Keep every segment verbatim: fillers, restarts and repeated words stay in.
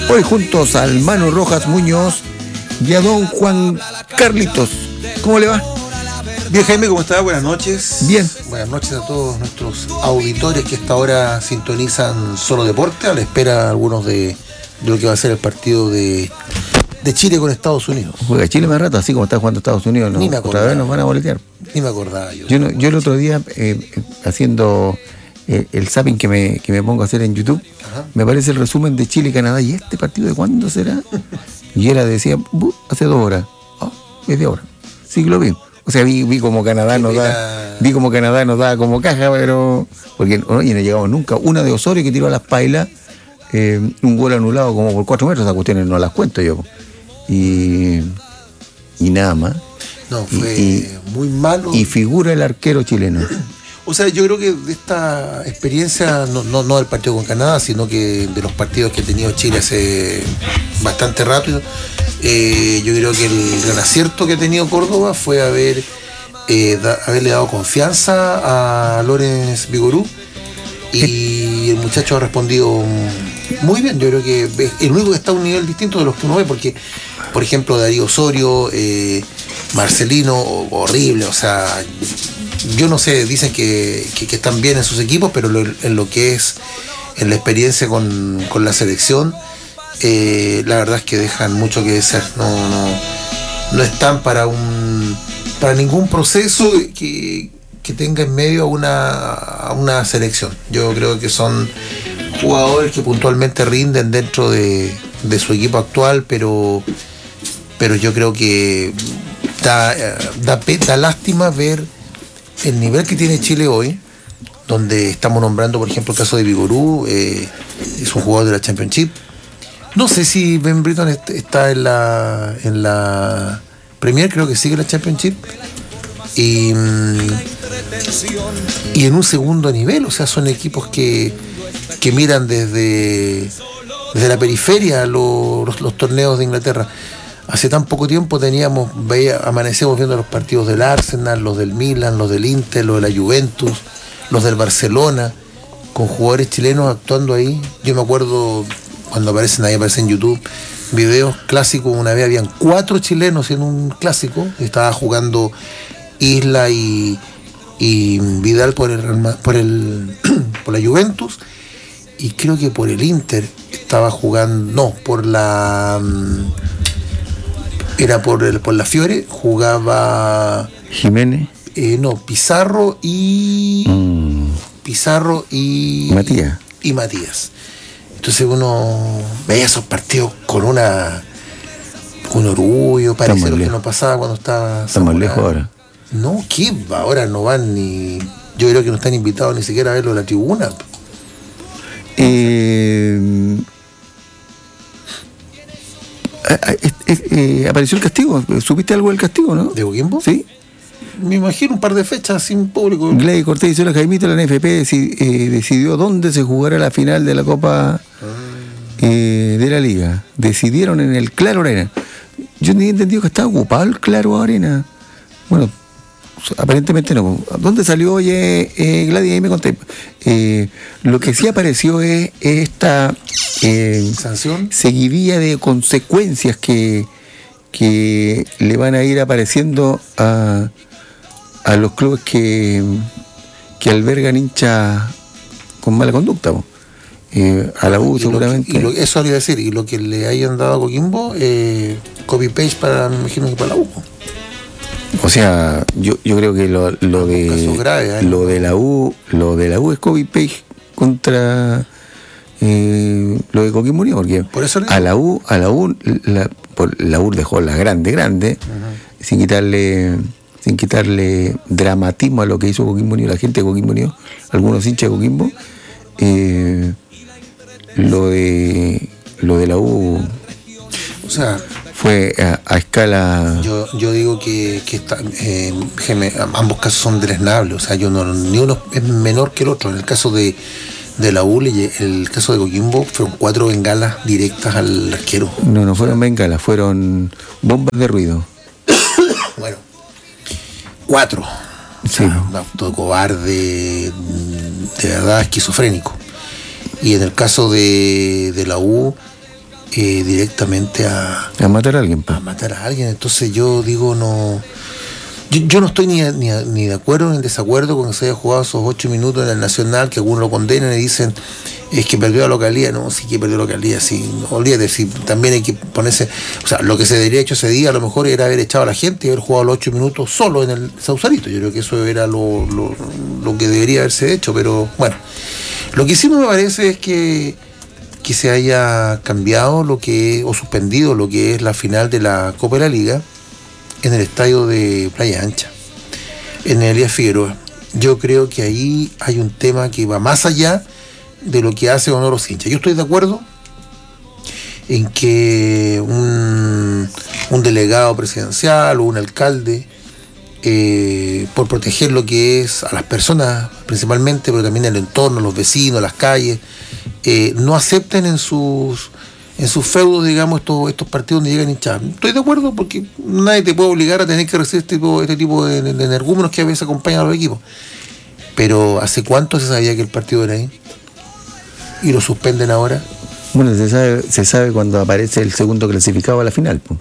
Hoy juntos al Manu Rojas Muñoz y a don Juan Carlitos. ¿Cómo le va? Bien, Jaime, ¿cómo está? Buenas noches. Bien. Buenas noches a todos nuestros auditores que hasta ahora sintonizan Solo Deporte, a la espera algunos de, de lo que va a ser el partido de, de Chile con Estados Unidos. Juega Chile más rato, así como está jugando Estados Unidos, ¿no? Ni me acordaba. Otra vez nos van a boletear. Ni me acordaba yo. Yo, no, yo el otro día, eh, haciendo eh, el zapping que me, que me pongo a hacer en YouTube, ajá, me aparece el resumen de Chile y Canadá. ¿Y este partido de cuándo será? Y era, decía, hace dos horas. Oh, media hora. Sí que lo vi. O sea, vi, vi como Canadá nos da, vi como Canadá nos da como caja, pero porque oye, no llegamos nunca. Una de Osorio que tiró a las pailas, eh, un gol anulado como por cuatro metros, esas cuestiones no las cuento yo. Y, y nada más. No, fue y, muy malo. Y figura el arquero chileno. O sea, yo creo que de esta experiencia, no, no, no del partido con Canadá, sino que de los partidos que ha tenido Chile hace bastante rápido, eh, yo creo que el gran acierto que ha tenido Córdoba fue haber eh, da, haberle dado confianza a Lorenz Vigorú, y el muchacho ha respondido muy bien. Yo creo que es el único que está a un nivel distinto de los que uno ve, porque, por ejemplo, Darío Osorio, eh, Marcelino, horrible, o sea, yo no sé, dicen que, que, que están bien en sus equipos, pero lo, en lo que es en la experiencia con, con la selección, eh, la verdad es que dejan mucho que desear. No, no, no están para un para ningún proceso que, que tenga en medio a una, a una selección. Yo creo que son jugadores que puntualmente rinden dentro de, de su equipo actual, pero, pero yo creo que da, da, da lástima ver el nivel que tiene Chile hoy, donde estamos nombrando, por ejemplo, el caso de Vigorú, eh, es un jugador de la Championship. No sé si Ben Britton está en la en la Premier, creo que sigue la Championship. Y, y en un segundo nivel, o sea, son equipos que, que miran desde, desde la periferia los, los, los torneos de Inglaterra. Hace tan poco tiempo teníamos, veía, amanecemos viendo los partidos del Arsenal, los del Milan, los del Inter, los de la Juventus, los del Barcelona, con jugadores chilenos actuando ahí. Yo me acuerdo cuando aparecen ahí, aparecen en YouTube, videos clásicos. Una vez habían cuatro chilenos en un clásico, estaba jugando Isla y, y Vidal por el, por el por la Juventus, y creo que por el Inter estaba jugando, no, por la... Era por el por la Fiore, jugaba Jiménez. Eh, no, Pizarro y. Mm. Pizarro y. Matías. Y Matías. Entonces uno veía esos partidos con una. con orgullo, parece lo que nos pasaba cuando estaba. Estamos lejos ahora. No, ¿qué? Ahora no van ni. Yo creo que no están invitados ni siquiera a verlo en la tribuna. Eh. Eh, eh, eh, apareció el castigo. ¿Supiste algo del castigo, no? ¿De Coquimbo? Sí. Me imagino un par de fechas sin público. Gladys Cortés y Sola Jaimito, la N F P deci- eh, decidió dónde se jugará la final de la Copa eh, de la Liga. Decidieron en el Claro Arena. Yo tenía entendido que estaba ocupado el Claro Arena. Bueno, aparentemente no. ¿Dónde salió hoy eh, Gladys? Ahí me conté. Eh, lo que sí apareció es esta eh, sanción, seguidilla de consecuencias que, que le van a ir apareciendo a, a los clubes que, que albergan hinchas con mala conducta. Eh, a la U, y seguramente. Lo que, y lo, eso le iba a decir, y lo que le hayan dado a Coquimbo, eh, copy-paste para, me imagino que para la U. O sea, yo, yo creo que lo, lo de grave, ¿eh? lo de la U, lo de la U es copy-paste contra eh, lo de Coquimbo Unido, porque ¿por eso a la U, a la U, la, por, la U dejó la grande, grande, uh-huh, sin quitarle, sin quitarle dramatismo a lo que hizo Coquimbo Unido, la gente de Coquimbo Unido, algunos hinchas de Coquimbo, eh, lo de lo de la U, o sea, fue a, a escala. Yo, yo digo que, que está, eh, ambos casos son deleznables, o sea, yo no, ni uno es menor que el otro. En el caso de, de la U, el caso de Coquimbo, fueron cuatro bengalas directas al arquero. No, no fueron bengalas, fueron bombas de ruido. Bueno, cuatro. O sí. sea, un acto cobarde, de verdad esquizofrénico. Y en el caso de, de la U, eh, directamente a, a matar a alguien. A matar a alguien. Entonces yo digo, no... Yo, yo no estoy ni, ni, ni de acuerdo ni en desacuerdo con que se haya jugado esos ocho minutos en el Nacional, que algunos lo condenan y dicen es que perdió la localía. No, sí que perdió la localía, sí, no, olvídate, sí, también hay que ponerse, o sea, lo que se debería hecho ese día a lo mejor era haber echado a la gente y haber jugado los ocho minutos solo en el Sausalito. Yo creo que eso era lo, lo, lo que debería haberse hecho, pero bueno, lo que sí no me parece es que que se haya cambiado lo que o suspendido lo que es la final de la Copa de la Liga en el estadio de Playa Ancha, en el Elías Figueroa. Yo creo que ahí hay un tema que va más allá de lo que hace honor a los hinchas. Yo estoy de acuerdo en que un, un delegado presidencial o un alcalde, eh, por proteger lo que es a las personas principalmente, pero también el entorno, los vecinos, las calles, eh, no acepten en sus en sus feudos, digamos, estos, estos partidos donde llegan hinchadas. Estoy de acuerdo porque nadie te puede obligar a tener que recibir este tipo, este tipo de, de energúmenos que a veces acompañan a los equipos. Pero ¿hace cuánto se sabía que el partido era ahí? ¿Y lo suspenden ahora? Bueno, se sabe, se sabe cuando aparece el segundo clasificado a la final, pues.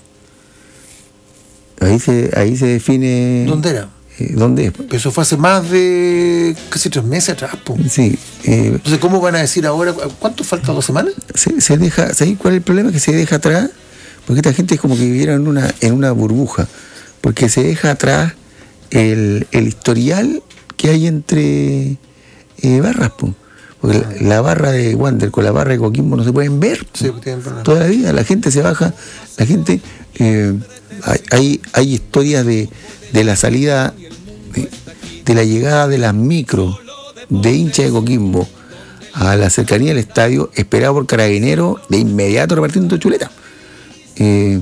Ahí se, ahí se define... ¿Dónde era? Eh, ¿Dónde es? Pero eso fue hace más de casi tres meses atrás, po. Sí. Eh, Entonces, ¿cómo van a decir ahora? ¿Cuánto falta? ¿Dos semanas? Se, se deja, ¿sabes cuál es el problema? Que se deja atrás, porque esta gente es como que viviera en una, en una burbuja, porque se deja atrás el, el historial que hay entre eh, barras, po. Porque la, la barra de Wander con la barra de Coquimbo no se pueden ver, sí, toda la vida. La gente se baja, la gente... Eh, hay, hay historias de, de la salida, de, de la llegada de las micros de hincha de Coquimbo a la cercanía del estadio, esperado por carabineros, de inmediato repartiendo chuleta. Eh,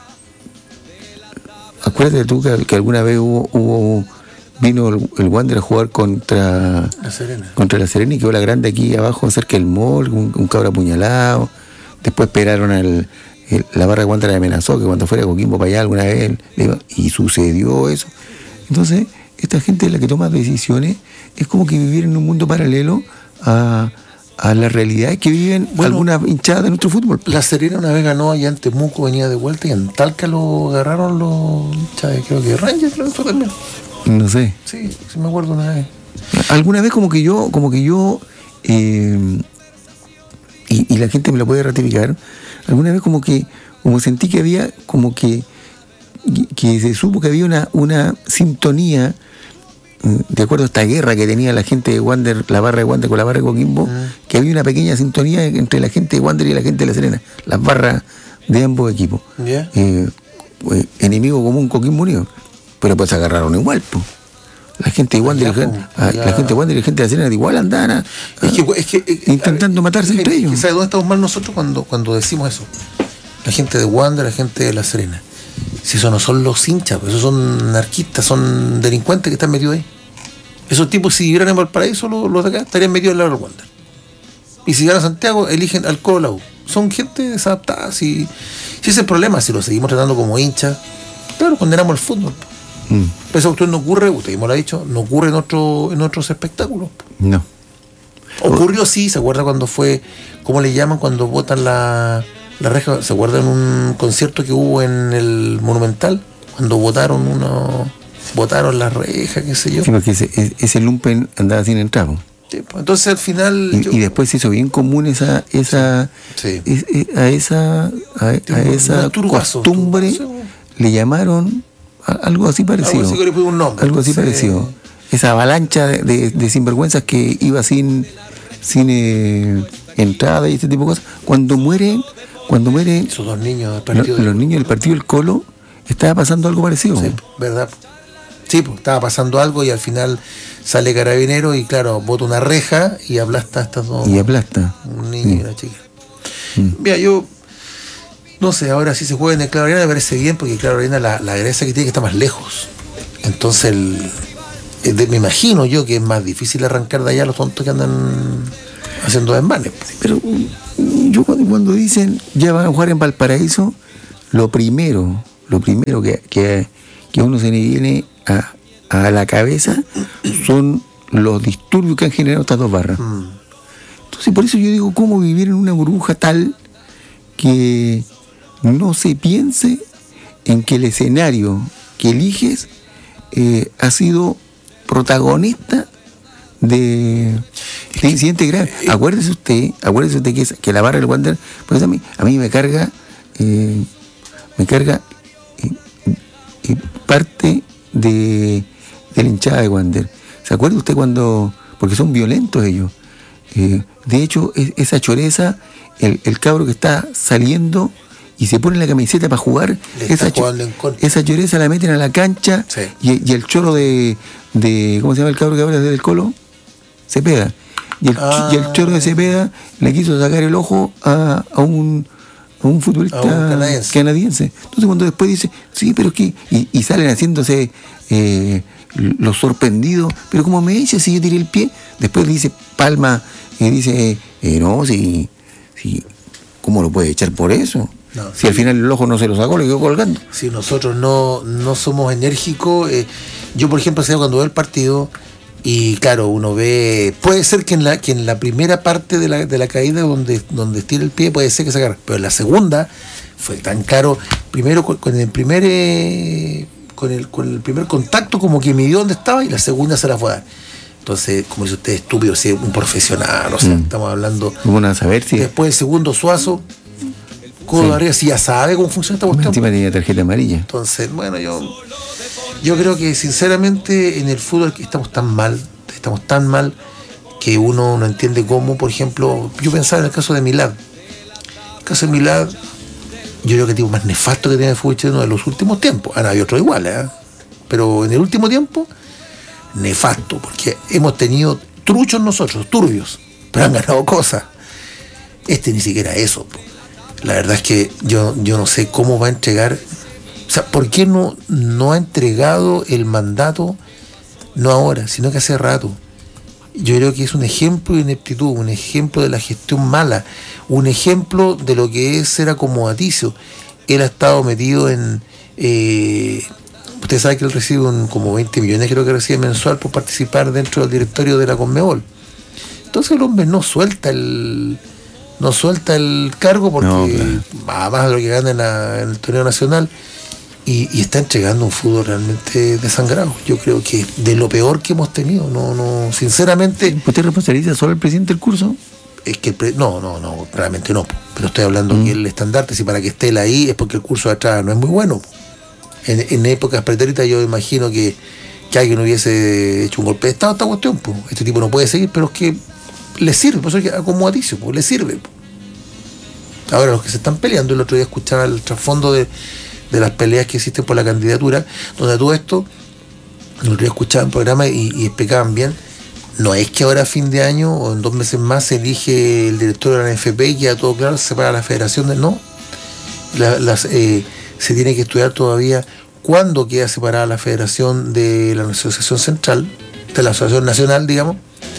acuérdate tú que, que alguna vez hubo, hubo vino el, el Wander a jugar contra La Serena. Contra la Serena y quedó la grande aquí abajo cerca del mall, un, un cabro apuñalado. Después esperaron al el, la barra de Wander le amenazó que cuando fuera a Coquimbo para allá alguna vez le iba, y sucedió eso. Entonces esta gente es la que toma decisiones, es como que vivir en un mundo paralelo a, a la realidad que viven, bueno, algunas hinchadas de nuestro fútbol. La Serena una vez ganó allá en Temuco, venía de vuelta y en Talca lo agarraron los hinchas, creo que Rangers, creo que fue también. No sé. Sí, sí me acuerdo una vez. Alguna vez como que yo, como que yo, eh, y, y la gente me lo puede ratificar, alguna vez como que, como sentí que había, como que, que se supo que había una, una sintonía, de acuerdo a esta guerra que tenía la gente de Wander, la barra de Wander con la barra de Coquimbo, uh-huh. que había una pequeña sintonía entre la gente de Wander y la gente de La Serena, las barras de ambos equipos. Yeah. Eh, pues, enemigo común Coquimbo Unido. Pero pues se agarraron igual, pues. La gente de Wander, ya, la, la gente de Wander y la gente de La Serena igual andaban a, es que, es que, es, intentando matarse entre ellos. ¿Sabes dónde estamos mal nosotros cuando, cuando decimos eso? La gente de Wander, la gente de La Serena. Si eso no son los hinchas, pues esos son anarquistas, son delincuentes que están metidos ahí. Esos tipos, si vivieran en Valparaíso, los, los de acá, estarían metidos en la del Wander. Y si llegan a Santiago, eligen al Colo la U. Son gente desadaptada. Si, si ese es el problema, si lo seguimos tratando como hinchas, claro, condenamos el fútbol. Mm. Pero eso no ocurre, usted mismo lo ha dicho, no ocurre en, otro, en otros espectáculos. No. Ocurrió, sí, ¿se acuerda cuando fue, cómo le llaman cuando botan la, la reja? ¿Se acuerdan un concierto que hubo en el Monumental? Cuando botaron uno, botaron la reja, qué sé yo. Sí, porque ese, ese lumpen andaba sin entrar. Sí, pues, entonces al final... Y, yo, y después se hizo bien común esa, esa, sí. es, es, a esa, a, a esa turbazo, costumbre turbazo. Le llamaron algo así parecido. Algo así, que le un nombre. Algo así sí. parecido. Esa avalancha de, de, de sinvergüenzas que iba sin, sin eh, entrada y este tipo de cosas. Cuando mueren, cuando mueren esos dos niños del partido los, los niños del partido del Colo, estaba pasando algo parecido. Sí, verdad. Sí, pues estaba pasando algo y al final sale Carabinero y claro, bota una reja y aplasta a estas dos. Y aplasta. Un niño sí. y una chica. Mm. Mira, yo no sé, ahora sí se juega en el Claro Arena, me parece bien, porque Claro Arena la, la gracia que tiene que está más lejos. Entonces, el, el de, me imagino yo que es más difícil arrancar de allá a los tontos que andan haciendo desmanes. Pero yo cuando, cuando dicen ya van a jugar en Valparaíso, lo primero, lo primero que, que, que a uno se le viene a, a la cabeza son los disturbios que han generado estas dos barras. Mm. Entonces, por eso yo digo, ¿cómo vivir en una burbuja tal que no se piense en que el escenario que eliges eh, ha sido protagonista de, de incidentes graves. Acuérdese usted, acuérdese usted que, es, que la barra del Wander, pues a mí, a mí me carga, eh, me carga eh, eh, parte de, de la hinchada de Wander. ¿Se acuerda usted cuando, porque son violentos ellos? Eh, de hecho, es, esa choreza, el, el cabro que está saliendo y se pone la camiseta para jugar, esa, cho, esa choreza la meten a la cancha, sí. y, y el choro de, de, ¿cómo se llama el cabro que ahora es del Colo? Cepeda. Y el, ah. y el choro de Cepeda le quiso sacar el ojo a, a un a un futbolista a un canadiense. canadiense. Entonces cuando después dice, sí, pero es que, y, y salen haciéndose eh, los sorprendidos, pero como me dice si yo tiré el pie, después le dice Palma y dice, eh, no, si, si, ¿cómo lo puede echar por eso? No, si sí. al final el ojo no se lo sacó, le quedó colgando. Si nosotros no, no somos enérgicos, eh, yo por ejemplo, cuando veo el partido, y claro, uno ve, puede ser que en la, que en la primera parte de la, de la caída donde, donde estira el pie, puede ser que se agarre, pero en la segunda fue tan claro, primero con, con el primer eh, con el, con el primer contacto como que midió dónde estaba y la segunda se la fue a dar. Entonces, como dice usted, estúpido, si es un profesional, o sea, mm. estamos hablando. ¿Cómo a saber si después el segundo Suazo, codo sí. arriba, si ya sabe cómo funciona esta cuestión. Encima tenía tarjeta amarilla. Entonces, bueno, yo yo creo que sinceramente en el fútbol estamos tan mal, estamos tan mal que uno no entiende cómo, por ejemplo, yo pensaba en el caso de Milad. El caso de Milad, yo creo que el tipo más nefasto que tiene el fútbol chileno de los últimos tiempos. Ahora hay otro igual, ¿eh? Pero en el último tiempo, nefasto, porque hemos tenido truchos nosotros, turbios, pero han ganado cosas. Este ni siquiera eso. La verdad es que yo, yo no sé cómo va a entregar. O sea, ¿por qué no, no ha entregado el mandato, no ahora, sino que hace rato? Yo creo que es un ejemplo de ineptitud, un ejemplo de la gestión mala, un ejemplo de lo que es ser acomodaticio. Él ha estado metido en... Eh, usted sabe que él recibe un, como veinte millones, creo que recibe mensual por participar dentro del directorio de la Conmebol. Entonces el hombre no suelta el... no suelta el cargo porque no, claro. más de lo que gana en, la, en el torneo nacional. Y, y está entregando un fútbol realmente desangrado. Yo creo que de lo peor que hemos tenido, no, no, sinceramente. ¿Usted responsabiliza solo al presidente del curso? Es que el pre, no, no, no, realmente no. Pero estoy hablando mm. que el estandarte, si para que esté él ahí, es porque el curso de atrás no es muy bueno. En, en épocas pretéritas yo imagino que, que alguien hubiese hecho un golpe de estado a esta cuestión. Pues. Este tipo no puede seguir, pero es que le sirve, por eso es que acomodaticio, pues, le sirve. Pues. Ahora los que se están peleando, el otro día escuchaba el trasfondo de de las peleas que existen por la candidatura, donde todo esto, el otro día escuchaba el programa y, y explicaban bien, no es que ahora a fin de año o en dos meses más se elige el director de la N F P y queda todo claro, se separa la federación del no. La, las, eh, se tiene que estudiar todavía cuándo queda separada la federación de la asociación central, de la asociación nacional, digamos,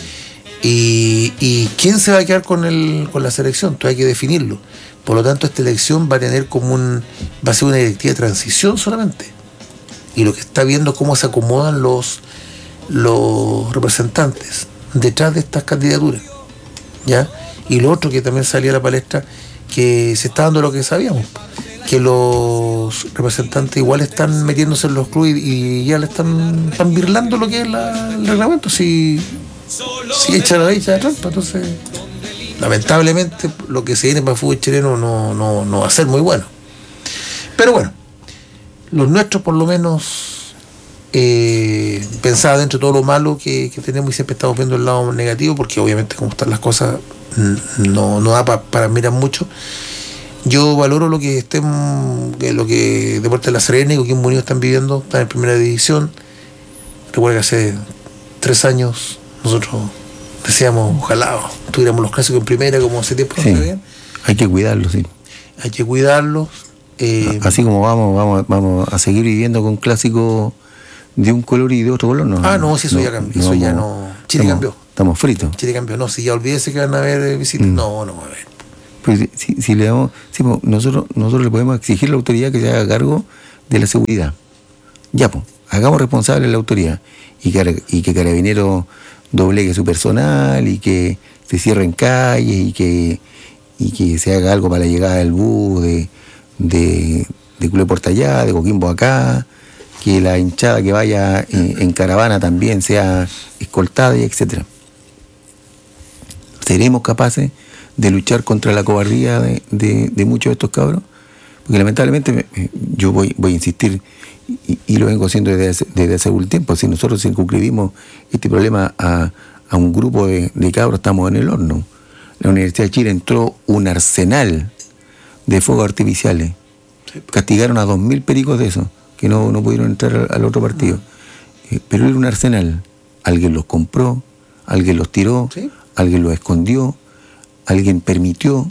y, y quién se va a quedar con, el, con la selección, todavía hay que definirlo. Por lo tanto, esta elección va a tener como un, va a ser una directiva de transición solamente. Y lo que está viendo es cómo se acomodan los, los representantes detrás de estas candidaturas. ¿Ya? Y lo otro que también salía a la palestra, que se está dando lo que sabíamos, que los representantes igual están metiéndose en los clubes y ya le están, están birlando lo que es la, el reglamento. Si, si echa la ley, echa la trampa, entonces... Lamentablemente lo que se viene para el fútbol chileno no, no, no va a ser muy bueno. Pero bueno, los nuestros por lo menos eh, pensaba dentro de todo lo malo que, que tenemos y siempre estamos viendo el lado negativo, porque obviamente como están las cosas no, no da pa, para mirar mucho. Yo valoro lo que estén, lo que Deportes de La Serena y Coquimbo Unido están viviendo, están en primera división. Recuerda que hace tres años nosotros decíamos, ojalá tuviéramos los clásicos en primera como hace tiempo. Sí, bien. Hay que cuidarlos, sí. Hay que cuidarlos. Eh, Así como vamos, vamos, vamos a seguir viviendo con clásicos de un color y de otro color, ¿no? Ah, no, si eso no, ya cambió. Eso no, ya no. Chile estamos, cambió. Estamos fritos. Chile cambió. No, si ya olvídese que van a haber visitas. Mm. No, no va a haber. Pues si, si le damos, si, pues, nosotros, nosotros le podemos exigir a la autoridad que se haga cargo de la seguridad. Ya, pues, hagamos responsable a la autoridad y que, y que Carabineros doblegue su personal y que se cierren calles y que y que se haga algo para la llegada del bus de, de, de Culé Puerta allá, de Coquimbo acá, que la hinchada que vaya en, en caravana también sea escoltada y etcétera. ¿Seremos capaces de luchar contra la cobardía de, de, de muchos de estos cabros? Porque lamentablemente yo voy, voy a insistir y, y lo vengo haciendo desde hace, desde hace algún tiempo. Si nosotros circunscribimos este problema a, a un grupo de, de cabros, estamos en el horno. La Universidad de Chile entró un arsenal de fuegos artificiales. Castigaron a dos mil pericos de esos, que no, no pudieron entrar al, al otro partido. Eh, pero era un arsenal. Alguien los compró, alguien los tiró, ¿sí? Alguien los escondió, alguien permitió,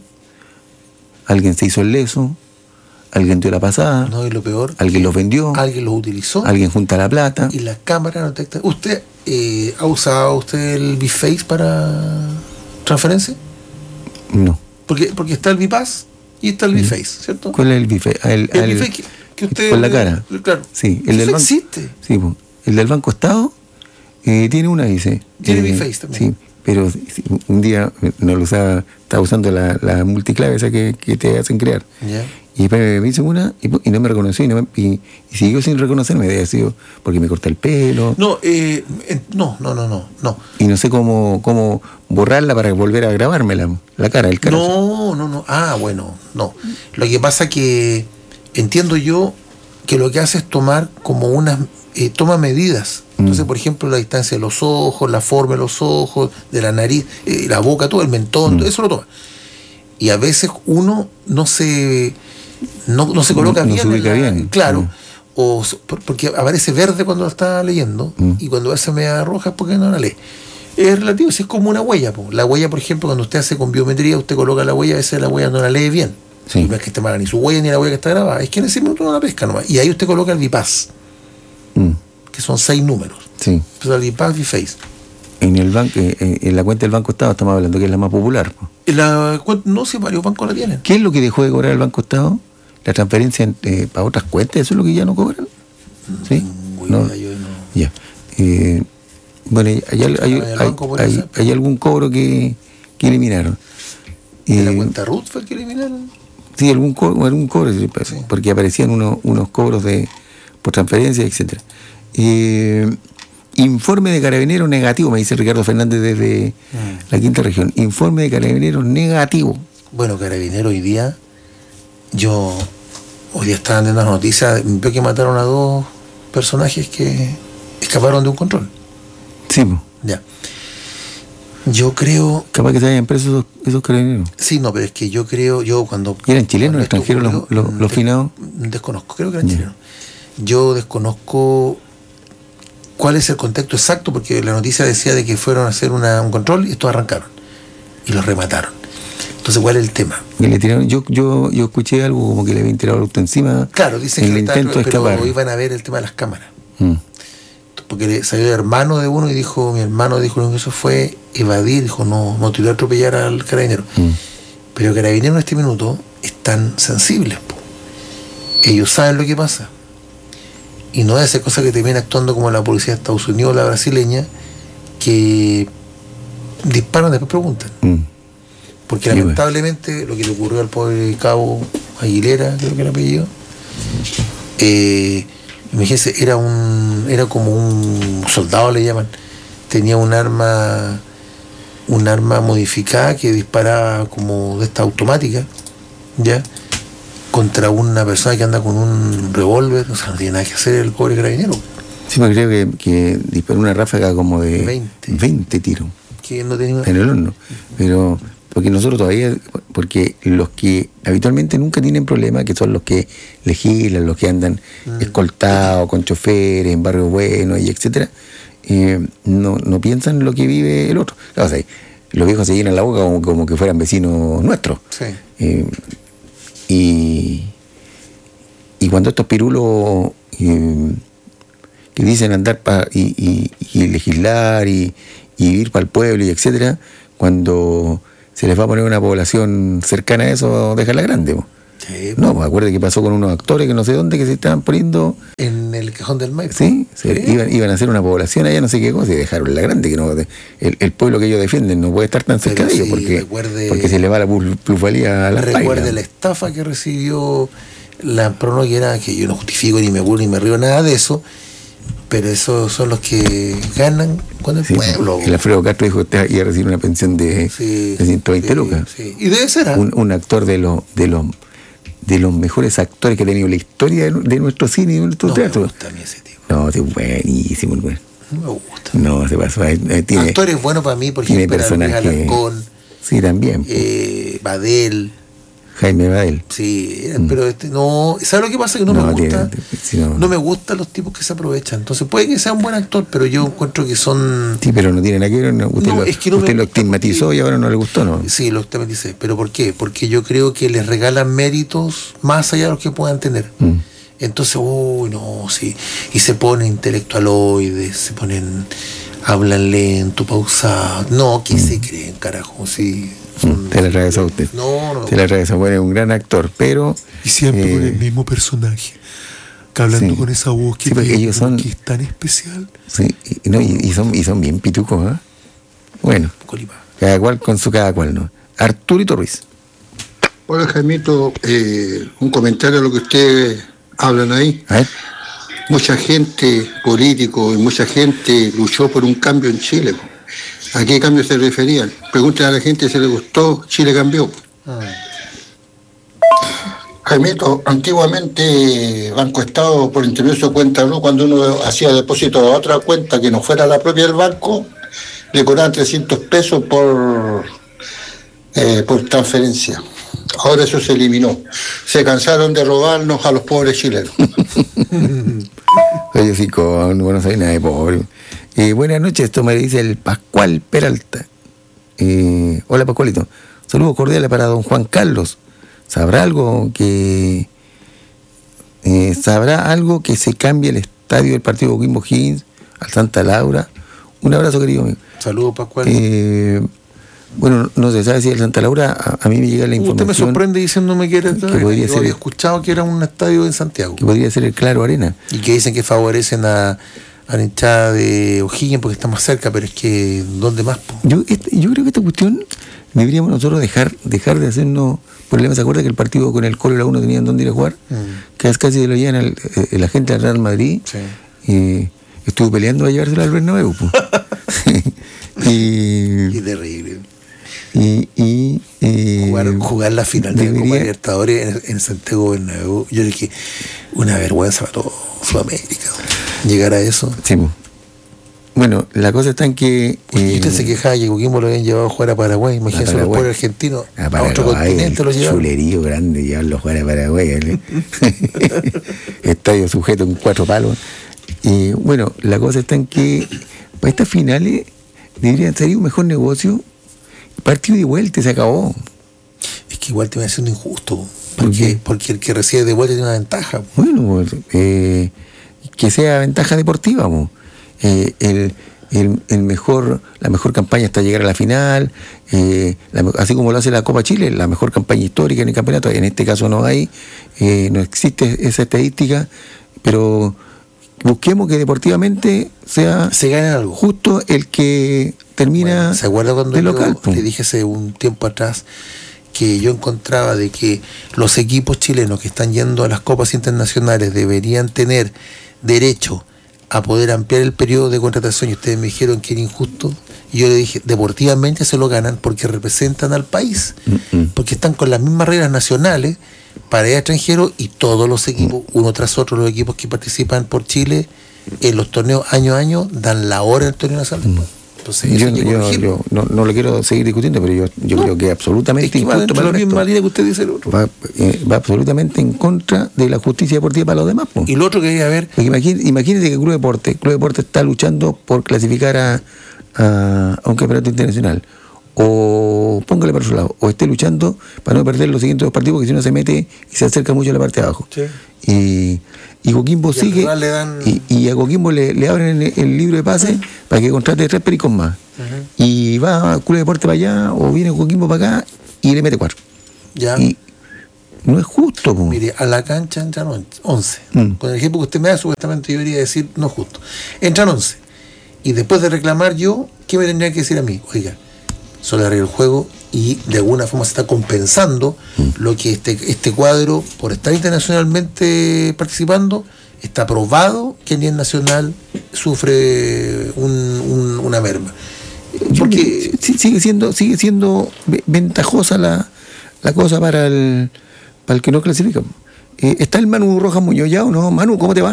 alguien se hizo el leso, alguien dio la pasada, no, y lo peor, alguien los vendió, alguien los utilizó, alguien junta la plata. Y las cámaras no detectan. ¿Usted eh, ha usado usted el B-Face para transferencia? No. Porque, porque está el B-Pass y está el B-Face, ¿cierto? ¿Cuál es el B-Face? El, el, el B-Face que, que usted... Con la cara. Le, claro. Sí, el del banco, existe. Sí, pues, el del Banco Estado eh, tiene una, dice. Tiene eh, B-Face también. Sí, pero un día no lo usaba, estaba usando la, la multiclave esa que, que te hacen crear. Yeah. Y después me hice una y, y no me reconoció y, no me, y, y siguió sin reconocerme. Había sido porque me corté el pelo. No, eh, no, no, no, no, no. Y no sé cómo, cómo borrarla para volver a grabármela, la cara, el cara. No, no, no. Ah, bueno, no. Lo que pasa que entiendo yo que lo que hace es tomar como unas, eh, toma medidas. Entonces, mm. por ejemplo, la distancia de los ojos, la forma de los ojos, de la nariz, eh, la boca, todo, el mentón, mm. todo eso lo toma. Y a veces uno no se... No, no se coloca no, bien, no se ubica la, bien. Claro, Mm. o porque aparece verde cuando lo está leyendo, mm. y cuando hace media roja es porque no la lee. Es relativo, si es como una huella. Po. La huella, por ejemplo, cuando usted hace con biometría, usted coloca la huella, a veces la huella no la lee bien. Sí. Y no es que esté mala ni su huella ni la huella que está grabada, es que en ese minuto no la pesca nomás. Y ahí usted coloca el B-Pass, mm. que son seis números. Sí. Entonces el B-Pass, B-Face. En el banco, en la cuenta del Banco Estado estamos hablando que es la más popular. Po. La, no sé, varios bancos la tienen. ¿Qué es lo que dejó de cobrar el Banco Estado? La transferencia eh, para otras cuentas, ¿eso es lo que ya no cobran? ¿Sí? Muy no. Yo no. Ya. Eh, bueno, hay, hay, hay, hay, hay, hay algún cobro que, que eliminaron. ¿De eh, la cuenta Ruth fue el que eliminaron? Sí, algún cobro, algún cobro sí. Porque aparecían unos, unos cobros de por transferencia, etcétera. Eh, informe de carabineros negativo, me dice Ricardo Fernández desde mm. la quinta región. Informe de carabineros negativo. Bueno, carabineros hoy día... Yo hoy día estaban dando las noticias, veo que mataron a dos personajes que escaparon de un control. Sí, pues. Ya. Yo creo... Capaz que se hayan preso esos, esos carabineros. Sí, no, pero es que yo creo, yo cuando... ¿Y eran chilenos, extranjeros ocurrió, los, los, los finados? Desconozco, creo que eran yeah. chilenos. Yo desconozco cuál es el contexto exacto, porque la noticia decía de que fueron a hacer una, un control y estos arrancaron. Y los remataron. Entonces, ¿cuál es el tema? Que le tiraron, yo, yo, yo escuché algo como que le habían tirado el auto encima. Claro, dicen en que el intento de escapar. Pero iban a ver el tema de las cámaras. Mm. Porque le salió el hermano de uno y dijo, mi hermano dijo lo que eso fue evadir, dijo, no, no tiró a atropellar al carabinero. Mm. Pero el carabinero en este minuto están sensibles. Po. Ellos saben lo que pasa. Y no es esa cosa que termina actuando como la policía de Estados Unidos o la brasileña, que disparan y después preguntan. Mm. Porque sí, lamentablemente bueno. Lo que le ocurrió al pobre cabo Aguilera, creo que era el apellido, eh, imagínense, era un era como un soldado, le llaman, tenía un arma un arma modificada que disparaba como de esta automática, ya, contra una persona que anda con un revólver, o sea, no tiene nada que hacer el pobre carabinero. Sí, me creo que, que disparó una ráfaga como de veinte, veinte tiros. Que no tenía... En el horno, pero... Porque nosotros todavía, porque los que habitualmente nunca tienen problemas, que son los que legislan, los que andan mm. escoltados, con choferes, en barrios buenos, y etcétera, eh, no, no piensan en lo que vive el otro. O sea, los viejos se llenan la boca como, como que fueran vecinos nuestros. Sí. Eh, y, y cuando estos pirulos eh, que dicen andar pa, y, y, y legislar y, y ir para el pueblo, y etcétera, cuando... se les va a poner una población cercana a eso, déjala grande. Po. Sí, No, me acuerdo que pasó con unos actores que no sé dónde que se estaban poniendo. En el Cajón del Maipo. Sí, se, ¿Sí? Iban, iban a hacer una población allá, no sé qué cosa, y dejaron la grande, que no el, el pueblo que ellos defienden no puede estar tan cerca Pero de ellos, sí, porque, recuerde- porque se le va la pul- plusvalía a la Recuerde la estafa que recibió la Pronoguera, que yo no justifico ni me burlo ni me río nada de eso, pero esos son los que ganan con el Sí, pueblo. el Alfredo Castro dijo que iba a recibir una pensión de, Sí, de ciento veinte sí, lucas. sí. Y debe ser, ¿ah? Un, un actor de los de los de los mejores actores que ha tenido la historia de, de nuestro cine y de nuestro No teatro. me gusta a mí ese tipo. No, es buenísimo el güey. No me gusta. No, se pasó. eh, eh, tiene, Actores buenos para mí, por tiene ejemplo, era Luis personajes. Alarcón, Sí, también. eh, Badel. Jaime Badel. Sí, era- pero este no. ¿Sabes lo que pasa? Que no, No, me gusta. tiene- sí, no. no me gustan los tipos que se aprovechan. Entonces puede que sea un buen actor, pero yo encuentro que son. Sí, pero no tiene nada que ver. no, Usted, No, lo, es que no me usted lo gusta estigmatizó porque- y ahora no le gustó, ¿no? Sí, lo que me dice. ¿Pero por qué? Porque yo creo que les regalan méritos más allá de los que puedan tener. Mm. Entonces, uy, no, sí. Y se ponen intelectualoides, se ponen. Hablan lento, pausado. No, ¿qué se creen, carajo? Sí. son- Te la atravesó a usted. No, no. Te la atravesó. Bueno, es un gran actor, pero. Y siempre eh, con el mismo personaje. Que hablando sí. con esa voz que, Sí, porque tiene, ellos son- que es tan especial. Sí, y, no, y, y son, y son bien pitucos, ¿ah? Bueno, Colima. cada cual con su cada cual, ¿no? Arturito Ruiz. Hola Jaimito, eh, un comentario a lo que ustedes hablan ahí. A ver. Mucha gente, político y mucha gente luchó por un cambio en Chile. ¿A qué cambio se referían? Pregúntenle a la gente si le gustó, Chile cambió. Ah. Jaimito, antiguamente Banco Estado, por intermedio de su cuenta Blue, cuando uno hacía depósito a otra cuenta que no fuera la propia del banco, le cobraban trescientos pesos por, eh, por transferencia. Ahora eso se eliminó. Se cansaron de robarnos a los pobres chilenos. Oye, sí, con Buenos Aires, nada de pobre. Eh, buenas noches, esto me dice el Pascual Peralta. Eh, hola, Pascualito. Saludos cordiales para don Juan Carlos. ¿Sabrá algo que eh, sabrá algo que se cambie el estadio del partido Coquimbo Higgins al Santa Laura? Un abrazo, querido amigo. Saludos, Pascual. Eh, bueno, no se sabe si el Santa Laura, a, a mí me llega la información. Usted me sorprende diciéndome que era. que podría yo ser- había escuchado que era un estadio en Santiago. que podría ser el Claro Arena. Y que dicen que favorecen a, a la hinchada de O'Higgins porque está más cerca, pero es que ¿dónde más? po? Yo, este- yo creo que esta cuestión deberíamos nosotros dejar dejar de hacernos problemas. ¿Se acuerda que el partido con el Colo y la uno tenían dónde ir a jugar? Mm. Que casi lo llevan el, el, la gente del Real Madrid. Sí. Y estuvo peleando a llevárselo al Bernabéu. po. y, Qué terrible. y, y, y- Jugar, jugar la final de la Copa debería- Libertadores en, en Santiago Bernabéu, yo dije, una vergüenza para todo Sudamérica. Llegar a eso. sí, po. Bueno, la cosa está en que... Y eh, usted se quejaba que Coquimbo lo habían llevado a jugar a Paraguay. Imagínese, A los Paraguay. pobres argentinos a a otro Paraguay, continente lo el llevaron. chulerío grande, llevarlo a jugar a Paraguay. el- Estadio sujeto con cuatro palos. Y bueno, la cosa está en que para estas finales deberían salir un mejor negocio. Partido de vuelta, se acabó. Es que igual te va siendo injusto. ¿Por Porque, qué? porque el que recibe de vuelta tiene una ventaja. Bueno, eh, que sea ventaja deportiva. po. Eh, el, el, el mejor, la mejor campaña hasta llegar a la final, eh, la me- así como lo hace la Copa Chile, la mejor campaña histórica en el campeonato. En este caso no hay, eh, no existe esa estadística, pero busquemos que deportivamente sea Se gana algo. justo el que termina Bueno, ¿se acuerda cuando de yo local? po? le dije hace un tiempo atrás que yo encontraba de que los equipos chilenos que están yendo a las copas internacionales deberían tener derecho a poder ampliar el periodo de contratación? Y ustedes me dijeron que era injusto. Y yo le dije, deportivamente se lo ganan porque representan al país, Mm-mm. porque están con las mismas reglas nacionales para ir extranjeros, y todos los equipos, uno tras otro, los equipos que participan por Chile en los torneos año a año, dan la hora en el torneo nacional. después. Entonces, eso Yo, hay que yo- corregirlo. yo no, no lo quiero seguir discutiendo, pero yo, yo No, creo que es absolutamente Es que va injusto dentro de para la el misma resto. línea que usted dice el otro. Va, eh, va absolutamente en contra de la justicia deportiva para los demás. po. Y lo otro que debe haber, Porque imagínate, imagínate que el Club Deporte, Club Deporte está luchando por clasificar a, a, a un campeonato internacional. O póngale para su lado, o esté luchando para no perder los siguientes dos partidos, porque si no se mete y se acerca mucho a la parte de abajo. Sí. Y, y Coquimbo Y al sigue, rival le dan- y, y a Coquimbo le, le abren el, el libro de pase para que contrate tres pericos más. Y va a Club Deporte para allá, o viene Coquimbo para acá y le mete cuatro. ya, Y no es justo. Po. Mire, a la cancha entran once. Mm. Con el ejemplo que usted me da, supuestamente yo debería decir no es justo. Entran once. Y después de reclamar yo, ¿qué me tendría que decir a mí? Oiga, solo arregla el juego y de alguna forma se está compensando mm. lo que este, este cuadro, por estar internacionalmente participando, está probado que a nivel nacional sufre un, un, una merma. Porque sí, sigue siendo sigue siendo ventajosa la, la cosa para el para el que no clasifica. Eh, ¿Está el Manu Rojas Muñoz ya o no? Manu, ¿cómo te va?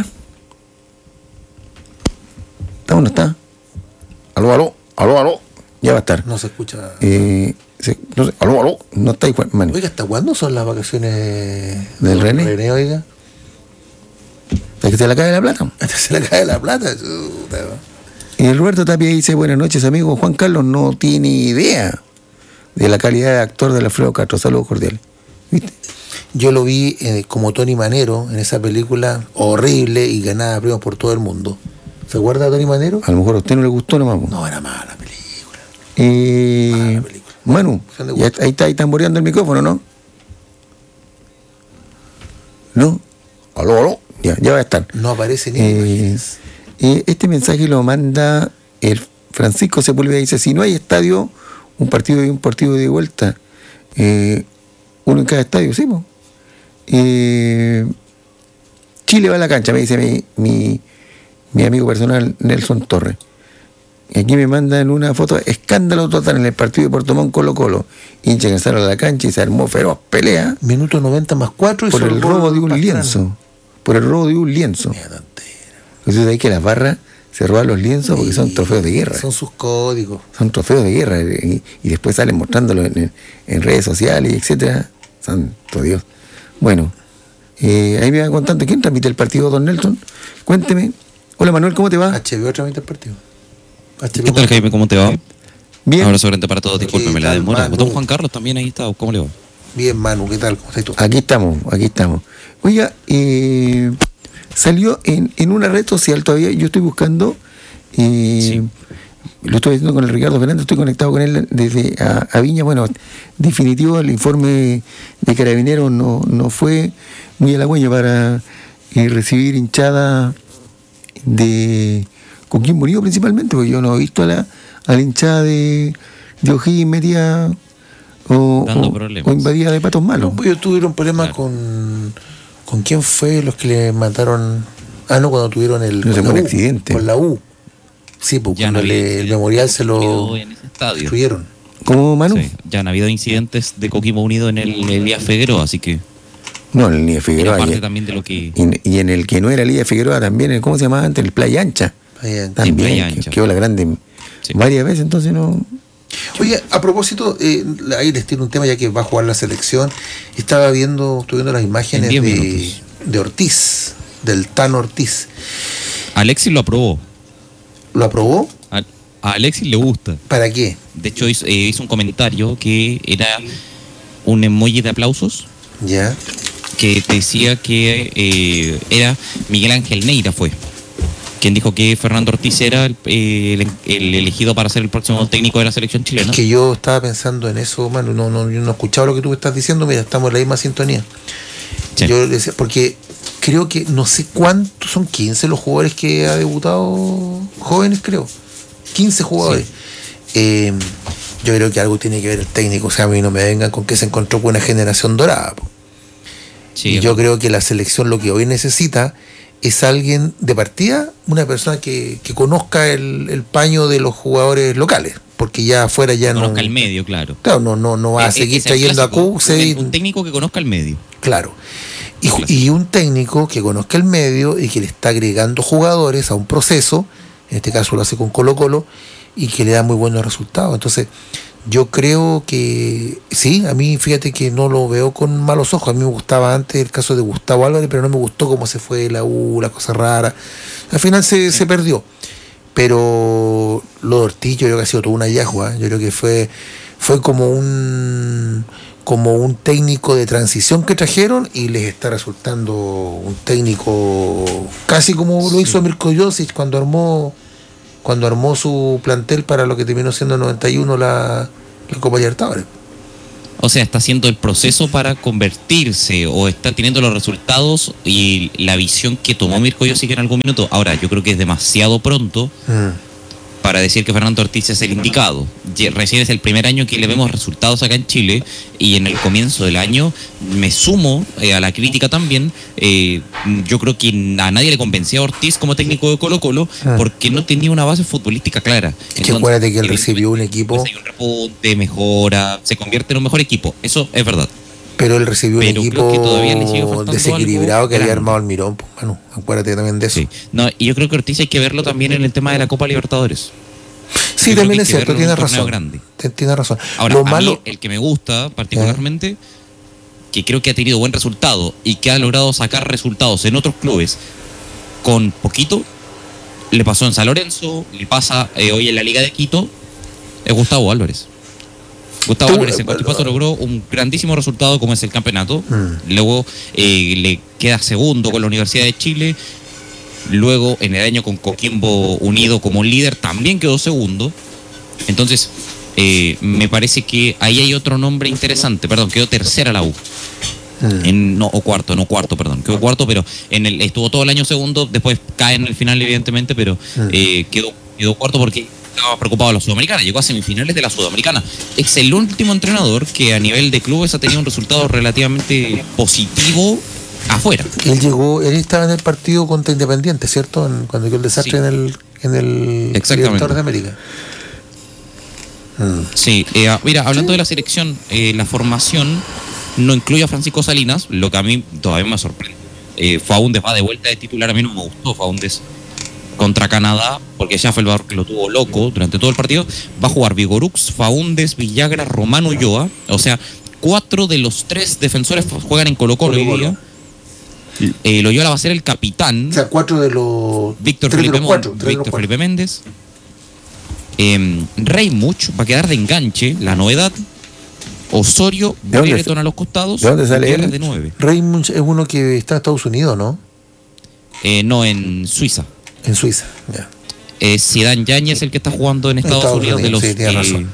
¿Está o no está? Aló, aló, aló, aló. Ya va a estar. No se escucha. Eh, se, no sé, aló, aló. No está igual, Manu. Oiga, ¿hasta cuándo son las vacaciones del René? René, oiga. ¿Es que se la cae la plata? Se le cae la plata. Y el Roberto Tapia dice, buenas noches, amigo. Juan Carlos no tiene idea de la calidad de actor de Alfredo Castro. Saludos cordiales. ¿Viste? Yo lo vi eh, como Tony Manero en esa película horrible y ganaba premios por todo el mundo. ¿Se acuerda de Tony Manero? A lo mejor a usted no le gustó nomás. No, era mala película. Eh, mala película. Manu, ya, ahí está ahí tamboreando el micrófono, ¿no? ¿No? Aló, aló. Ya, ya va a estar. No aparece ni eh, eh, Este mensaje lo manda el Francisco Sepúlveda. Dice, si no hay estadio, un partido y un partido de vuelta. Eh, uno en cada estadio, ¿sí? ¿no? Eh, Chile va a la cancha, me dice mi, mi, mi amigo personal Nelson Torres. Y aquí me mandan una foto, escándalo total en el partido de Puerto Montt Colo Colo. Hincha que salió a la cancha y se armó feroz pelea. Minuto noventa más cuatro y por el robo de un lienzo. Por el robo de un lienzo. Entonces hay que las barras se roban los lienzos porque son trofeos de guerra. Son sus códigos. Son trofeos de guerra y, y después salen mostrándolo en, en, en redes sociales, etcétera. Santo Dios. Bueno, eh, ahí me van contando. ¿Quién transmite el partido, don Nelson? Cuénteme. Hola Manuel, ¿cómo te va? H B O transmite el partido. H B O. ¿Qué tal, Jaime? ¿Cómo te va? Bien. Abrazo grande para todos. Discúlpeme la demora. Don Juan Carlos también ahí está. ¿Cómo le va? Bien, Manu, ¿qué tal? ¿Cómo estás tú? Aquí estamos, aquí estamos. Oiga, eh, salió en, en una red social todavía, yo estoy buscando, eh, sí. Lo estoy haciendo con el Ricardo Fernández, estoy conectado con él desde a, a Viña. Bueno, definitivo, el informe de Carabineros no, no fue muy halagüeño para eh, recibir hinchada de Coquimbo Unido principalmente, porque yo no he visto a la, a la hinchada de, de O'Higgins media o, Dando o, problemas. o invadida de patos malos. No, pues ellos tuvieron problemas claro. con con quién fue los que le mataron. Ah, no, cuando tuvieron el no, con un la accidente. U, con la U. Sí, pues ya cuando no le, el memorial se lo en ese estadio. destruyeron. ¿Cómo, Manu? Sí, ya han habido incidentes de Coquimbo Unido en el Elías Figueroa, así que no, en el Elías Figueroa. parte y, también de lo que y, y en el que no era Elías Figueroa también, el, ¿cómo se llamaba antes? El Playa Ancha. Playa Ancha. También, Playa que Ancha. quedó la grande sí. varias veces, entonces no... Oye, a propósito, eh, ahí les tiene un tema ya que va a jugar la selección. Estaba viendo, estuve viendo las imágenes de, de Ortiz, del Tan Ortiz. Alexis lo aprobó. ¿Lo aprobó? A, a Alexis le gusta. ¿Para qué? De hecho, hizo, eh, hizo un comentario que era un emoji de aplausos. Ya. Que decía que eh, era Miguel Ángel Neira fue quien dijo que Fernando Ortiz era el, el, el elegido para ser el próximo técnico de la selección chilena. Es que yo estaba pensando en eso, Manu, no, no, yo no he escuchado lo que tú estás diciendo, mira, estamos en la misma sintonía. Sí. Yo decía, porque creo que no sé cuántos, son quince los jugadores que ha debutado jóvenes, creo. quince jugadores. Sí. Eh, yo creo que algo tiene que ver el técnico, o sea, a mí no me vengan con que se encontró con una generación dorada. Sí, y yo bueno. creo que la selección lo que hoy necesita es alguien de partida, una persona que, que conozca el, el paño de los jugadores locales, porque ya afuera ya conozca no... Conozca el medio, claro. Claro, no, no, no va a seguir trayendo a Q. Un, un técnico que conozca el medio. Claro. Y, y un técnico que conozca el medio y que le está agregando jugadores a un proceso, en este caso lo hace con Colo Colo, y que le da muy buenos resultados. Entonces, yo creo que sí, a mí fíjate que no lo veo con malos ojos. A mí me gustaba antes el caso de Gustavo Álvarez, pero no me gustó cómo se fue la U, la cosa rara. Al final se, sí. se perdió. Pero lo de Ortiz yo creo que ha sido todo un hallazgo, ¿eh? Yo creo que fue, fue como un como un técnico de transición que trajeron y les está resultando un técnico casi como sí. lo hizo Mirko Josic cuando armó cuando armó su plantel para lo que terminó siendo en noventa y uno la, la Copa Libertadores. O sea, está haciendo el proceso para convertirse o está teniendo los resultados y la visión que tomó Mirko Josic en algún minuto. Ahora, yo creo que es demasiado pronto Mm. para decir que Fernando Ortiz es el indicado. Ye- Recién es el primer año que le vemos resultados acá en Chile y en el comienzo del año me sumo eh, a la crítica también. Eh, yo creo que a nadie le convencía a Ortiz como técnico de Colo Colo Ah. porque no tenía una base futbolística clara. Es que acuérdate que él evidentemente, recibió un equipo- pues, hay un repunte, mejora, se convierte en un mejor equipo. Eso es verdad. Pero él recibió Pero un creo que todavía le sigue equipo faltando desequilibrado algo que había grande. armado Almirón, pues, Manu, acuérdate también de eso. Sí. No, y yo creo que Ortiz hay que verlo también en el tema de la Copa Libertadores. Sí, Yo creo también que es hay que cierto, verlo en tienes un torneo razón. grande. Te- Tienes razón. Ahora, Lo a malo, mí, el que me gusta particularmente, que creo que ha tenido buen resultado y que ha logrado sacar resultados en otros clubes con poquito, le pasó en San Lorenzo, le pasa eh, hoy en la Liga de Quito, es Gustavo Álvarez. Gustavo Tú, Álvarez en eh, Cotahuasi logró un grandísimo resultado como es el campeonato. Mm. Luego eh, le queda segundo con la Universidad de Chile. Luego en el año con Coquimbo Unido como líder también quedó segundo. Entonces eh, me parece que ahí hay otro nombre interesante. Perdón, quedó tercera la U. Mm. En, no, o cuarto, no cuarto, perdón. Quedó cuarto, pero en el, estuvo todo el año segundo. Después cae en el final, evidentemente, pero Mm. eh, quedó, quedó cuarto porque estaba preocupado de la Sudamericana. Llegó a semifinales de la Sudamericana. Es el último entrenador que a nivel de clubes ha tenido un resultado relativamente positivo afuera. él llegó, él estaba en el partido contra Independiente, ¿cierto? En- cuando quedó el desastre Sí. en el, en el Exactamente. Libertadores de América. Mm. Sí, eh, ah, mira, hablando de la selección, eh, la formación no incluye a Francisco Salinas, lo que a mí todavía me sorprende. Eh, Faúndez va de vuelta de titular, a mí no me gustó Faúndez contra Canadá, porque Schaffelberg lo tuvo loco durante todo el partido. Va a jugar Vigorux, Faúndez, Villagra, Romano Ulloa, o sea, cuatro de los tres defensores juegan en Colo-Colo hoy Colo-Colo. día. Eh, Loyola va a ser el capitán. O sea, cuatro de los. Víctor tres de Felipe, los cuatro, Mon- tres de los Víctor cuatro. Felipe Méndez. Eh, Rey Much va a quedar de enganche, la novedad. Osorio, ¿De dónde- Brereton a los costados. de dónde sale Gutiérrez él? de nueve. Raymond es uno que está en Estados Unidos, ¿no? Eh, no, en Suiza. En Suiza, ya. Eh, Zidane Yáñez el que está jugando en Estados, Estados Unidos, de Unidos, los. sí, tiene eh, razón.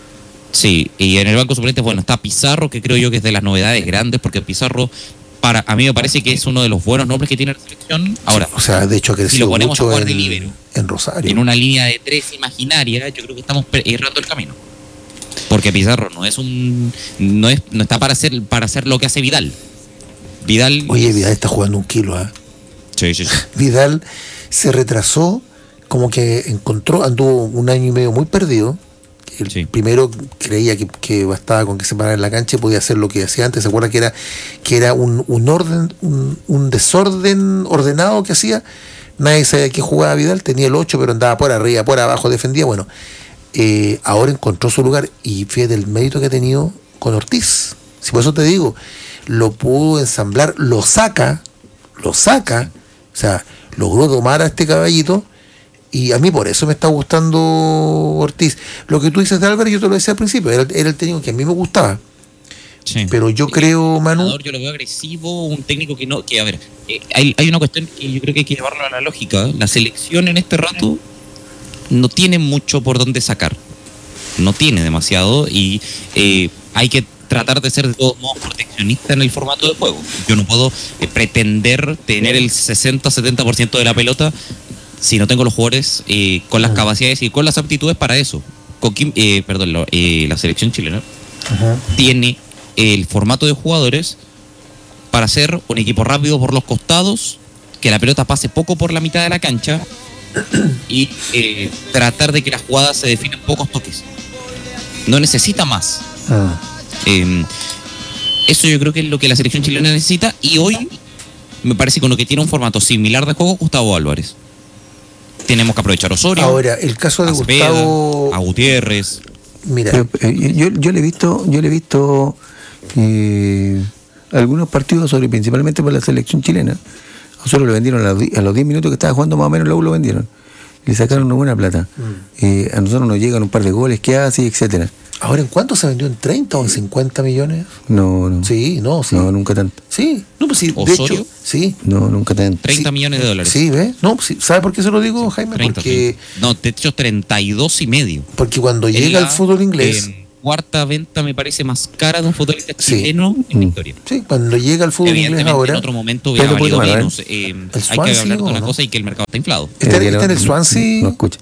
sí, y en el banco suplente, bueno, está Pizarro, que creo yo que es de las novedades grandes, porque Pizarro, para a mí me parece que es uno de los buenos nombres que tiene la selección. Ahora, O sea, de hecho ha si crecido lo ponemos a mucho jugar de en, líbero, en Rosario. en una línea de tres imaginaria, yo creo que estamos per- errando el camino. Porque Pizarro no es un. no es no está para hacer para hacer lo que hace Vidal. Vidal. Oye, Vidal está jugando un kilo, ¿ah? Sí, sí, sí. Vidal se retrasó, como que encontró, anduvo un año y medio muy perdido. El Sí. primero creía que, que bastaba con que se parara en la cancha y podía hacer lo que hacía antes. ¿Se acuerda que era, que era un, un orden, un, un desorden ordenado que hacía? Nadie sabía qué jugaba Vidal, tenía el ocho, pero andaba por arriba, por abajo, defendía. Bueno, eh, ahora encontró su lugar y fíjate el mérito que ha tenido con Ortiz. Si por eso te digo, lo pudo ensamblar, lo saca, lo saca, o sea, logró domar a este caballito. Y a mí por eso me está gustando Ortiz. Lo que tú dices de Álvarez, yo te lo decía al principio, era, era el técnico que a mí me gustaba. Sí. Pero yo creo, Manu, Entrenador, yo lo veo agresivo, un técnico que no, que a ver, eh, hay, hay una cuestión que yo creo que hay que llevarlo a la lógica. La selección en este rato no tiene mucho por dónde sacar. No tiene demasiado y eh, hay que tratar de ser de todos modos proteccionista en el formato de juego. Yo no puedo eh, pretender tener el sesenta setenta por ciento de la pelota si no tengo los jugadores eh, con las capacidades y con las aptitudes para eso. Coquim, eh, perdón, lo- eh, la selección chilena tiene el formato de jugadores para ser un equipo rápido por los costados, que la pelota pase poco por la mitad de la cancha y eh, tratar de que las jugadas se definan pocos toques. No necesita más. ah, Eh, eso yo creo que es lo que la selección chilena necesita y hoy me parece que con lo que tiene un formato similar de juego Gustavo Álvarez. Tenemos que aprovechar a Osorio, ahora, el caso de a Cepeda, Gustavo, a Gutiérrez. mira, Pero, eh, yo, yo le he visto, yo le he visto eh, algunos partidos, sobre, principalmente por la selección chilena. A Osorio lo vendieron a los, di- a los diez minutos que estaba jugando más o menos, luego lo vendieron. Le sacaron una buena plata. Eh, a nosotros nos llegan un par de goles que hace, etcétera. ahora, ¿en cuánto se vendió? ¿En treinta o en cincuenta millones? No, no. Sí, no, sí. No, nunca tanto. Sí, no, pues sí, de ¿Osorio? hecho, sí. No, nunca tanto. treinta Sí. millones de dólares. Sí, ¿ves? No, pues sí. ¿Sabe por qué se lo digo, Jaime? treinta, Porque, treinta. No, de hecho treinta y dos y medio. porque cuando En llega la, el fútbol inglés, eh, cuarta venta, me parece, más cara de un futbolista Sí. chileno en la Mm. historia. Sí, cuando llega al fútbol inglés Evidentemente, ahora. en otro momento hubiera Pero valido puede tomar, menos. Eh, hay que Swansea, hablar de ¿o una no? cosa y que el mercado está inflado. ¿Está, Eh, está en el no- Swansea? No escucha.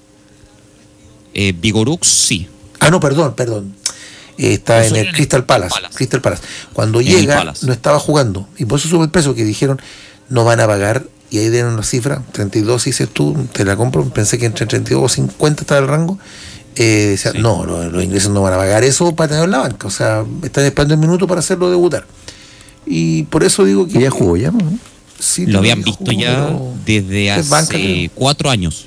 Eh, Vigorux, sí. Ah, no, perdón, perdón. Eh, está en Osorio el en el Crystal Palace. Palace. Crystal Palace. Cuando En el llega, Palace. no estaba jugando. Y por eso sube el precio, que dijeron, no van a pagar. Y ahí dieron una cifra, treinta y dos, dices tú, te la compro. Pensé que entre treinta y dos o cincuenta estaba el rango. Eh, decía, Sí. no, los, los ingleses no van a pagar eso para tenerlo en la banca. O sea, están esperando un minuto para hacerlo debutar. Y por eso digo que. Y ya jugó ya, ¿no? Sí, Lo habían todavía visto jugó, ya pero- desde es banca, hace creo. cuatro años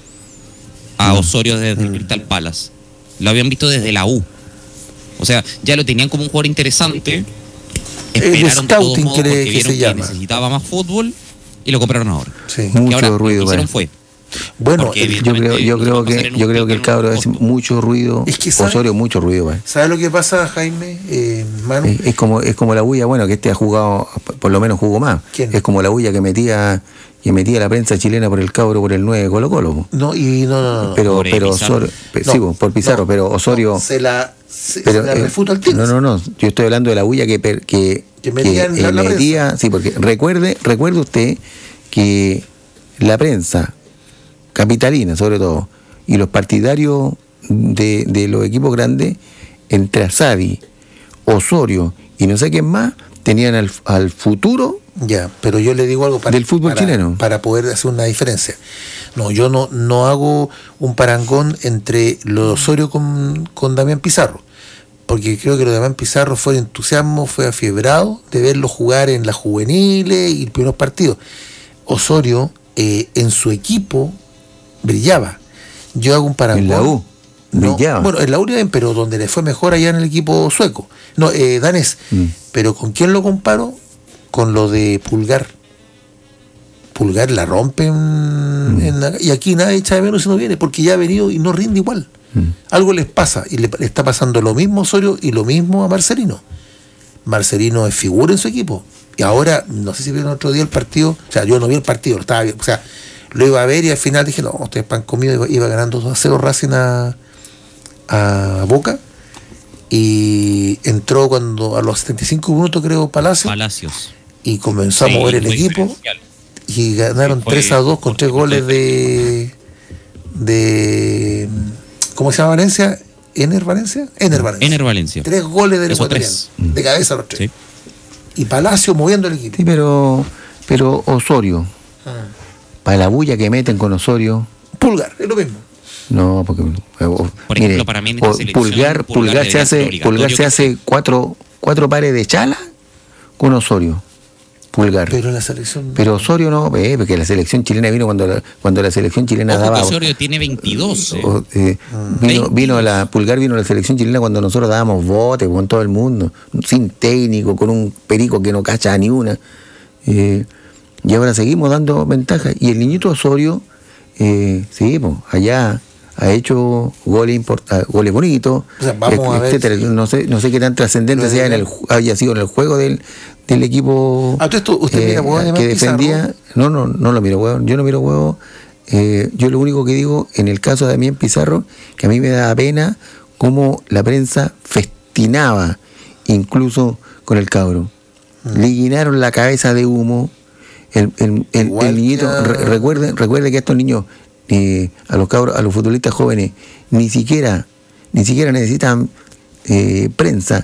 a Osorio desde el Crystal Palace. Lo habían visto desde la U. O sea, ya lo tenían como un jugador interesante. Esperaron de todos scouting modos que le- porque que vieron se que llama. necesitaba más fútbol y lo compraron ahora. Sí. Mucho Que ahora ruido, lo que hicieron parece. fue. Bueno, Porque el- Yo creo, yo Evidentemente, creo lo que va a que pasar en un yo creo que el club cabro tiene hace un costo. mucho ruido. Es que, ¿sabe? Osorio mucho ruido, parece. ¿sabes lo que pasa, Jaime? Eh, Manu, Es, es como es como la bulla, bueno, que este ha jugado, por lo menos jugó más. ¿Quién? Es como la bulla que metía que metía la prensa chilena por el cabro por el nueve de Colo Colo. po. no, y no, no, no. no. Pero Por, eh, pero Pizarro. Osorio, pe- No, sí, po, por Pizarro, no, pero Osorio no, se la, se, pero, se la eh, refuta al tiro. no, no, no, yo estoy hablando de la bulla que per- que, Que metía en la- eh, la metía, sí, porque recuerde, recuerde usted que la prensa capitalina, sobre todo, y los partidarios de, de los equipos grandes, entre Asadi, Osorio y no sé quién más, tenían al, al futuro. Ya, pero yo le digo algo para, Del fútbol para- chileno. para poder hacer una diferencia. No, yo no, no hago un parangón entre lo de Osorio con, con Damián Pizarro, porque creo que lo de Damián Pizarro fue el entusiasmo, fue afiebrado de verlo jugar en las juveniles y los primeros partidos. Osorio eh, en su equipo brillaba. Yo hago un parangón. En la U, No, brillaba. bueno, en la U bien, pero donde le fue mejor allá en el equipo sueco. No, eh, danés. Mm. Pero ¿con quién lo comparo? Con lo de Pulgar. Pulgar la rompe en, Mm. en la- y aquí nadie echa de menos si no viene, porque ya ha venido y no rinde igual. Mm. Algo les pasa y le, le está pasando lo mismo a Osorio y lo mismo a Marcelino. Marcelino es figura en su equipo. Y ahora, no sé si vieron otro día el partido, o sea, yo no vi el partido, lo estaba viendo, o sea, lo iba a ver y al final dije, no, ustedes pan comido, iba, iba ganando dos a cero Racing a, a Boca. Y entró cuando a los setenta y cinco minutos, creo, Palacio, Palacios. y comenzó a Sí, mover el fue equipo. diferencial. Y ganaron Sí, fue- tres a dos con tres fue- goles de. de ¿Cómo se llama Valencia? ¿Ener Valencia? Ener Valencia. Ener Valencia. Tres goles del Esos ecuatoriano. tres. De cabeza los tres. Sí. Y Palacio moviendo el equipo. Sí, pero pero Osorio, Ah. para la bulla que meten con Osorio, Pulgar, es lo mismo. no, porque eh, o- Por ejemplo, para mí en esta o- selección, Pulgar, Pulgar Pulgar se debería ser hace, obligatorio Pulgar se que hace cuatro, cuatro pares de chala con Osorio. Pulgar. Pero, Pero en la selección. Osorio no, eh, porque la selección chilena vino cuando la, cuando la selección chilena Ojo que daba. Osorio tiene veintidós. eh. o- eh, vino, veintidós. vino la Pulgar vino a la selección chilena cuando nosotros dábamos bote con todo el mundo, sin técnico, con un perico que no cacha ni una. Eh, y ahora seguimos dando ventaja. Y el niñito Osorio, eh, sí, pues, allá ha hecho goles importa- goles bonitos, O sea, vamos et- a ver etcétera. si- No sé, no sé qué tan trascendente Lo de- sea en el ju- haya sido en el juego del, del equipo Ah, entonces tú- usted mira huevo de que Pizarro. defendía. No, no, no lo miro huevo. Yo no miro huevo. Eh, yo lo único que digo en el caso de Damián Pizarro, que a mí me da pena cómo la prensa festinaba incluso con el cabro. Mm. Le llenaron la cabeza de humo. El, el, el- Igual el niñito, que a- re- recuerde, recuerde que a estos niños, eh, a los cabros, a los futbolistas jóvenes, ni siquiera, ni siquiera necesitan eh, prensa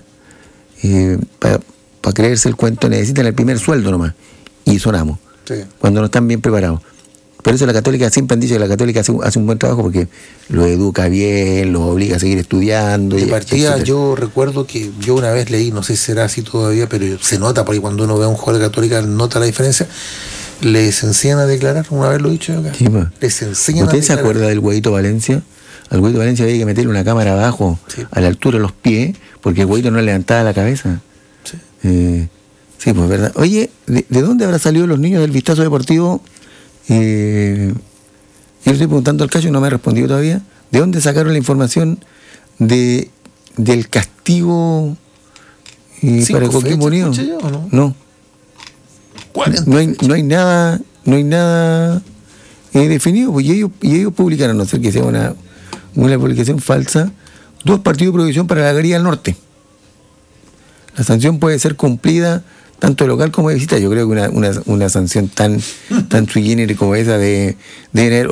para creerse el cuento, necesitan el primer sueldo nomás. Y sonamos, Sí. cuando no están bien preparados. Por eso la Católica siempre han dicho que la Católica hace, un- hace un buen trabajo porque los educa bien, los obliga a seguir estudiando. De y- partida, etcétera. yo recuerdo que yo una vez leí, no sé si será así todavía, pero se nota, porque cuando uno ve a un jugador de Católica, nota la diferencia. Les enseñan a declarar, una vez lo he dicho yo acá. Sí, pues. Les enseñan a ¿Usted se declarar. acuerda del Huevito Valencia? Al Huevito Valencia había que meterle una cámara abajo, Sí. a la altura de los pies, porque el Huevito no levantaba la cabeza. Sí. Eh, sí, pues verdad. Oye, ¿de, de dónde habrán salido los niños del Vistazo Deportivo? Eh, yo le estoy preguntando al Cacho y no me ha respondido todavía. ¿De dónde sacaron la información de del castigo eh, Cinco para Coquimbo fechas, Unido? escuché yo, ¿o no? No. cuarenta. No hay, no hay nada, no hay nada eh, definido, pues, y ellos, y ellos publicaron, a no ser que sea una, una publicación falsa, dos partidos de prohibición para la Galería del Norte. La sanción puede ser cumplida tanto de local como de visita. Yo creo que una, una, una sanción tan, tan sui generis como esa de, de